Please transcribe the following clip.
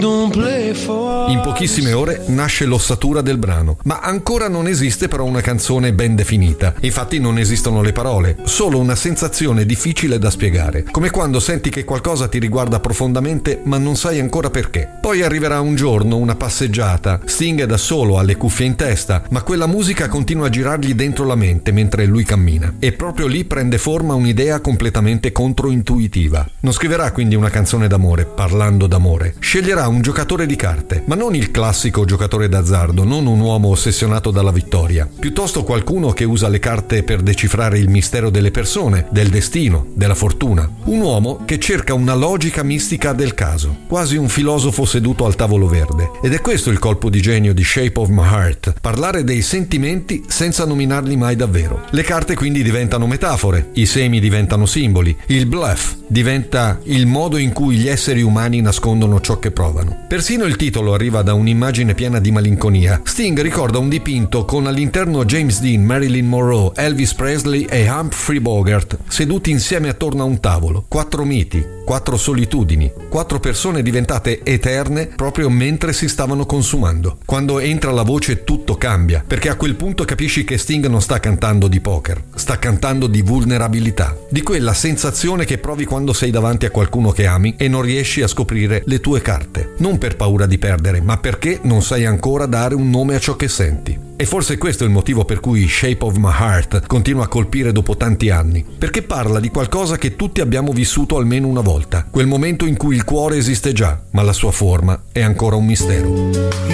In pochissime ore nasce l'ossatura del brano, ma ancora non esiste però una canzone ben definita. Infatti non esistono le parole, solo una sensazione difficile da spiegare, come quando senti che qualcosa ti riguarda profondamente ma non sai ancora perché. Poi arriverà un giorno, una passeggiata, Sting è da solo, ha le cuffie in testa, ma quella musica continua a girargli dentro la mente mentre lui cammina, e proprio lì prende forma un'idea completamente controintuitiva. Non scriverà quindi una canzone d'amore parlando d'amore, sceglierà un giocatore di carte, ma non il classico giocatore d'azzardo, non un uomo ossessionato dalla vittoria, piuttosto qualcuno che usa le carte per decifrare il mistero delle persone, del destino, della fortuna. Un uomo che cerca una logica mistica del caso, quasi un filosofo seduto al tavolo verde. Ed è questo il colpo di genio di Shape of My Heart, parlare dei sentimenti senza nominarli mai davvero. Le carte quindi diventano metafore, i semi diventano simboli, il bluff diventa il modo in cui gli esseri umani nascondono ciò che provano. Persino il titolo arriva da un'immagine piena di malinconia. Sting ricorda un dipinto con all'interno James Dean, Marilyn Monroe, Elvis Presley e Humphrey Bogart seduti insieme attorno a un tavolo. 4 miti, 4 solitudini, 4 persone diventate eterne proprio mentre si stavano consumando. Quando entra la voce tutto cambia, perché a quel punto capisci che Sting non sta cantando di poker, sta cantando di vulnerabilità, di quella sensazione che provi quando sei davanti a qualcuno che ami e non riesci a scoprire le tue carte, non per paura di perdere, ma perché non sai ancora dare un nome a ciò che senti. E forse questo è il motivo per cui Shape of My Heart continua a colpire dopo tanti anni, perché parla di qualcosa che tutti abbiamo vissuto almeno una volta, quel momento in cui il cuore esiste già, ma la sua forma è ancora un mistero.